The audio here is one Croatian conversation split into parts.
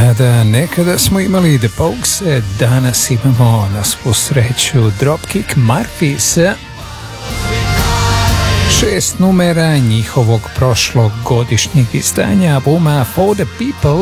Nekada smo imali The Pogues, danas imamo na svu sreću Dropkick Murphys. 6 numera njihovog prošlog godišnjeg izdanja albuma For the People.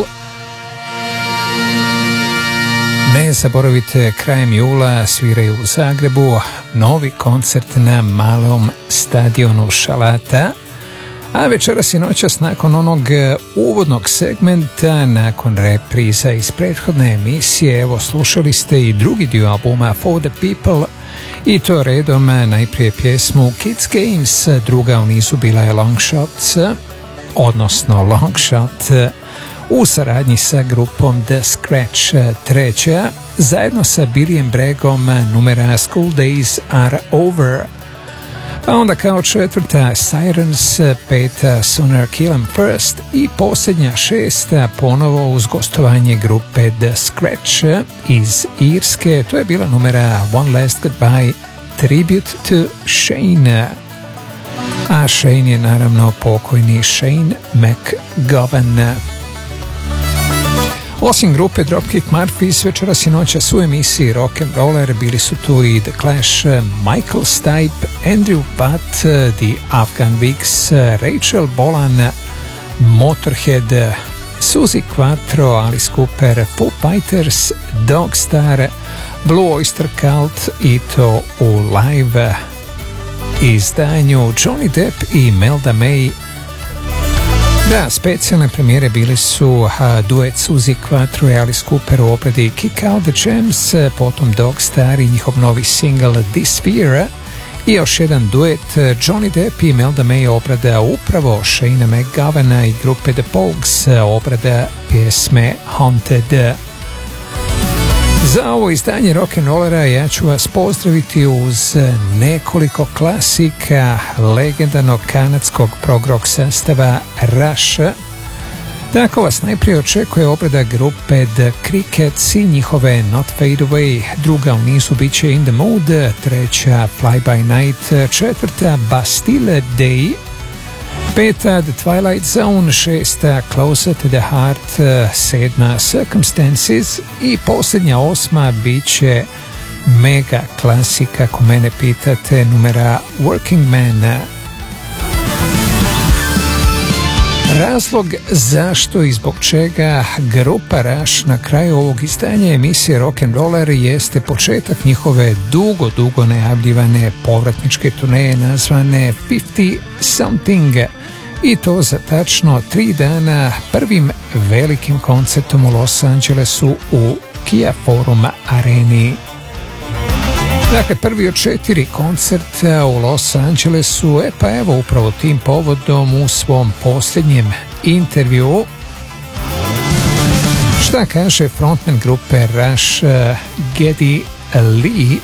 Ne zaboravite, krajem jula sviraju u Zagrebu novi koncert na malom stadionu Šalata. A večeras i noćas nakon onog uvodnog segmenta, nakon repriza iz prethodne emisije, evo slušali ste i drugi dio albuma For the People i to redom najprije pjesmu Kids Games, druga u nizu bila je Long Shots, odnosno Long Shot u saradnji sa grupom The Scratch, treća zajedno sa Billyjem Braggom numera School Days Are Over. Pa onda kao četvrta Sirens, peta Sooner Kill 'Em First i posljednja šesta ponovo uz gostovanje grupe The Scratch iz Irske. To je bila numera One Last Goodbye, Tribute to Shane. A Shane je naravno pokojni Shane MacGowan. Osim grupe Dropkick Murphys, večeras i noćas u emisiji Rock'n'Roller bili su tu i The Clash, Michael Stipe, Andrew Butt, The Afghan Wigs, Rachel Bolan, Motorhead, Suzi Quattro, Alice Cooper, Foo Fighters, Dogstar, Blue Oyster Cult i to u live izdanju, Johnny Depp i Melda May. Da, specijalne premijere bili su duet Suzi Quattro i Alice Cooper u obradi Kick Out the Jams, potom Dogstar i njihov novi single This Fear i još jedan duet Johnny Depp i Melda May obrada upravo Shane MacGovana i grupe The Pogues, obrada pjesme Haunted. Za ovo izdanje Rock'n'Rollera ja ću vas pozdraviti uz nekoliko klasika legendarnog kanadskog prog rock sastava Rush. Tako vas najprije očekuje obrada grupe The Crickets i njihove Not Fade Away, druga u nizu bit će In the Mood, treća Fly By Night, četvrta Bastille Day, peta The Twilight Zone, šesta Closer to the Heart, sedma Circumstances i posljednja osma bit će mega klasika, ako mene pitate, numera Working Man. Razlog zašto i zbog čega grupa Rush na kraju ovog izdanja emisije Rock'n'Roller jeste početak njihove dugo najavljivane povratničke turneje nazvane 50 Something, i to za tačno 3 dana prvim velikim koncertom u Los Angelesu u Kia Forum areni. Dakle, prvi od 4 koncerta u Los Angelesu, pa evo upravo tim povodom u svom posljednjem intervju šta kaže frontman grupe Rush Geddy Lee.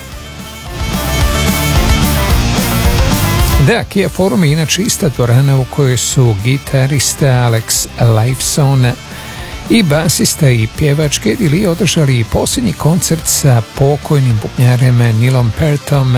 Da, Kia Forum je inače ista dvorana u kojoj su gitarista Alex Lifeson i basista i pjevač Geddy Lee održali posljednji koncert sa pokojnim bubnjarem Neilom Peartom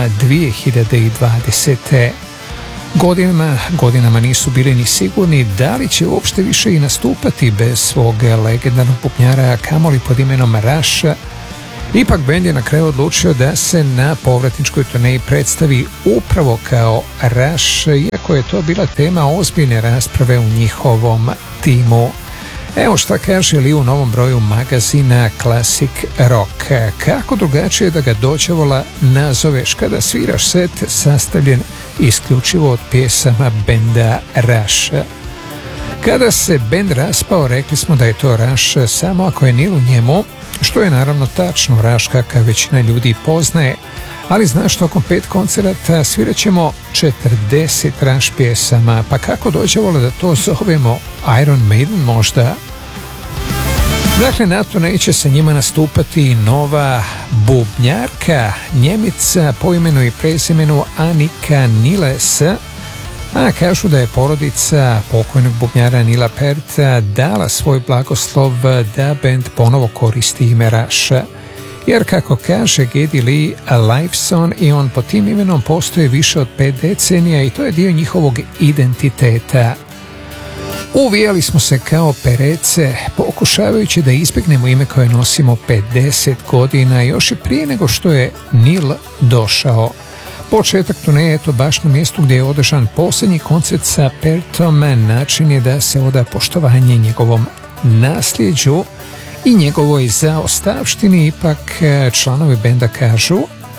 2020. Godinama nisu bili ni sigurni da li će uopšte više i nastupati bez svog legendarnog bubnjara, kamoli pod imenom Rush. Ipak bend je na kraju odlučio da se na povratničkoj turneji predstavi upravo kao Rush, iako je to bila tema ozbiljne rasprave u njihovom timu. Evo šta kaže Lee u novom broju magazina Classic Rock. Kako drugačije da ga dođavola nazoveš kada sviraš set sastavljen isključivo od pjesama benda Rush. Kada se bend raspao, rekli smo da je to Rush samo ako je Neil u njemu, što je naravno tačno. Rush kakav većina ljudi poznaje, ali znaš, tokom 5 koncerata svirat ćemo 40 Rush pjesama, pa kako dođevalo da to zovemo Iron Maiden možda? Dakle, na turneji će sa njima nastupati nova bubnjarka, Njemica po imenu i prezimenu Annika Niles, a kažu da je porodica pokojnog bubnjara Neila Pearta dala svoj blagoslov da bend ponovo koristi ime Rush. Jer kako kaže Geddy Lee Lifeson, i on pod tim imenom postoje više od 5 decenija i to je dio njihovog identiteta. Uvijali smo se kao perece, pokušavajući da izbjegnemo ime koje nosimo 50 godina, još i prije nego što je Neil došao. Početak turneje je to baš na mjestu gdje je održan posljednji koncert sa Pertom. Način je da se oda poštovanje njegovom nasljeđu i njegovoj zaostavštini. Ipak članovi benda kažu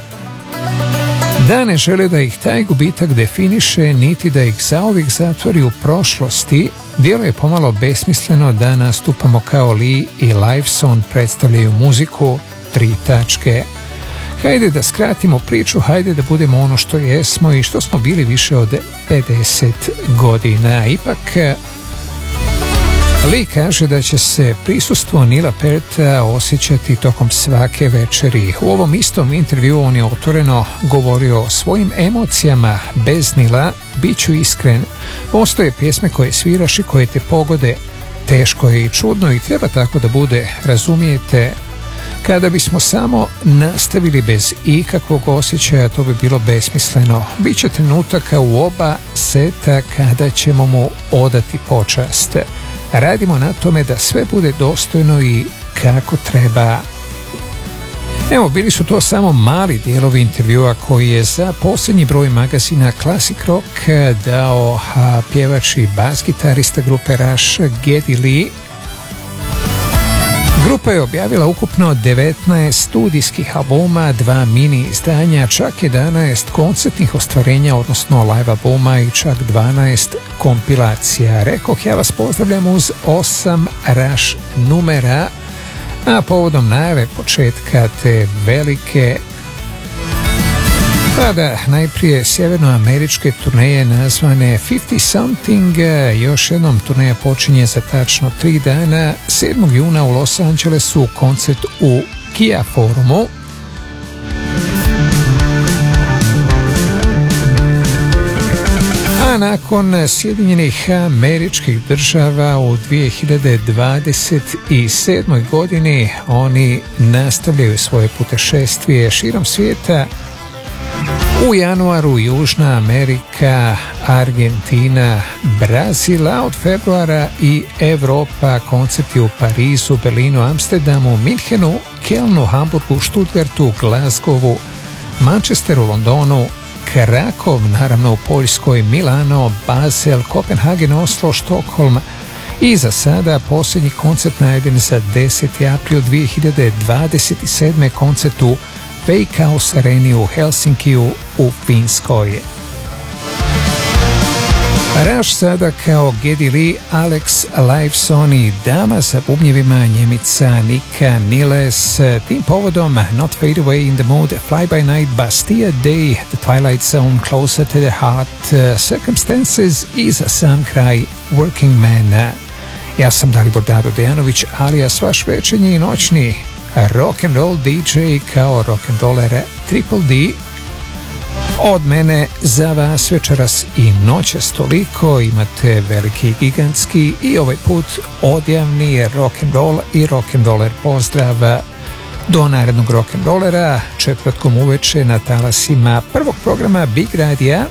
da ne žele da ih taj gubitak definiše, niti da ih zauvijek zatvori u prošlosti. Djeluje pomalo besmisleno da nastupamo kao Lee i Lifeson predstavljaju muziku, 3 tačke. Hajde da skratimo priču, hajde da budemo ono što jesmo i što smo bili više od 50 godina. Ipak Lee kaže da će se prisustvo Neila Pearta osjećati tokom svake večeri. U ovom istom intervjuu on je otvoreno govorio o svojim emocijama bez Neila. Bit ću iskren, postoje pjesme koje sviraš i koje te pogode. Teško je i čudno i treba tako da bude, razumijete? Kada bismo samo nastavili bez ikakvog osjećaja, to bi bilo besmisleno. Biće trenutaka u oba seta kada ćemo mu odati počast. Radimo na tome da sve bude dostojno i kako treba. Evo, bili su to samo mali dijelovi intervjua koji je za posljednji broj magazina Classic Rock dao pjevač i bas-gitarista grupe Rush Geddy Lee. Grupa je objavila ukupno 19 studijskih albuma, 2 mini izdanja, čak 11 koncertnih ostvarenja, odnosno live albuma i čak 12 kompilacija. Rekoh, ja vas pozdravljam uz 8 Rush numera, a povodom najave početka te velike najprije sjevernoameričke turneje nazvane 50 Something, još jednom turneja počinje za tačno 3 dana. 7. juna u Los Angelesu koncert u Kia Forumu. A nakon Sjedinjenih Američkih Država u 2027. godini oni nastavljaju svoje putešestvije širom svijeta. U januaru Južna Amerika, Argentina, Brazil, a od februara i Europa, koncerti u Parizu, Berlinu, Amsterdamu, Minhenu, Kelnu, Hamburgu, Stuttgartu, Glasgowu, Manchesteru, Londonu, Krakov, naravno u Poljskoj, Milano, Basel, Kopenhagen, Oslo, Štokholm i za sada posljednji koncert najavljen za 10. april 2027. koncert u Wake House Areni u Helsinkiju u Finskoj. Rush sada kao Geddy Lee, Alex Lifeson i dama sa bubnjevima Njemica Nika Niles. Tim povodom Not Fade Away in the Mood, Fly By Night, Bastille Day, The Twilight Zone, Closer to the Heart, Circumstances i za sam kraj Working Man. Ja sam Dalibor Dado Dejanović, alias vaš večernji i noćni rock'n'roll DJ kao rock'n'roller Triple D. Od mene za vas večeras i noćas toliko. Imate veliki, gigantski i ovaj put odjavni rock'n'roll i rock'n'roller pozdrav do narednog rock'n'rollera četvrtkom uveče na talasima prvog programa Big Radija.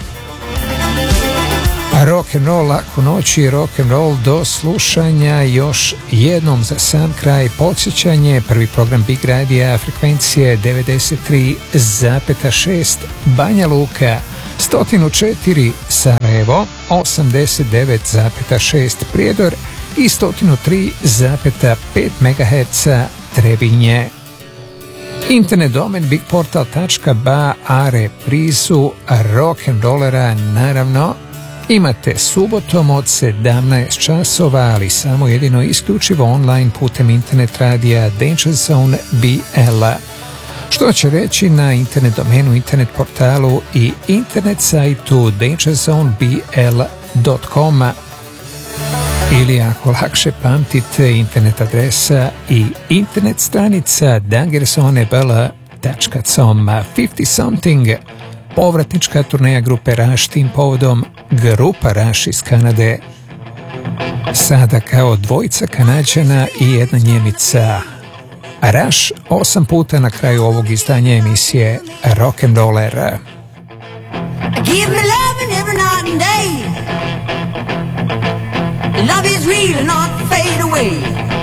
Rock'n'roll laku noći, rock'n'roll do slušanja. Još jednom za sam kraj podsjećanje, prvi program Big Radija, frekvencije 93,6 Banja Luka, 104 Sarajevo, 89,6 Prijedor i 103,5 MHz Trebinje. Internet domen bigportal.ba, a reprizu rock'n'rollera naravno imate subotom od 17 časova, ali samo jedino isključivo online putem internet radija Danger Zone BL. Što će reći na internet domenu, internet portalu i internet sajtu dangerzonebl.com ili ako lakše pamtite internet adresa i internet stranica dangerzonebl.com. 50 Something, povratnička turneja grupe Rush, tim povodom grupa Rush iz Kanade sada kao dvojica Kanađana i jedna Njemica. Rush 8 puta na kraju ovog izdanja emisije Rock'n'Roller. Give me loving every night and day. Love is real, not fade away.